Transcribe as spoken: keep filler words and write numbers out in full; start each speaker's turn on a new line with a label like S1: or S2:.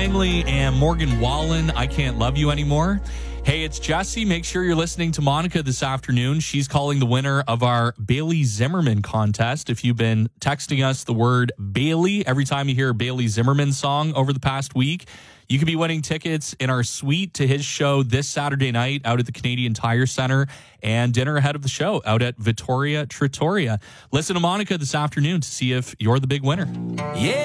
S1: Langley and Morgan Wallen, I Can't Love You Anymore. Hey, it's Jesse. Make sure you're listening to Monica this afternoon. She's calling the winner of our Bailey Zimmerman contest. If you've been texting us the word Bailey every time you hear a Bailey Zimmerman song over the past week, you could be winning tickets in our suite to his show this Saturday night out at the Canadian Tire Center and dinner ahead of the show out at Vittoria Trattoria. Listen to Monica this afternoon to see if you're the big winner.
S2: Yeah.